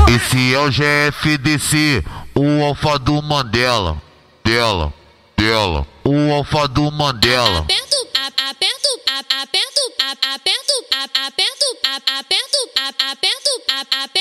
Esse é o GFDC, o alfa do Mandela. O alfa do Mandela. Aperto,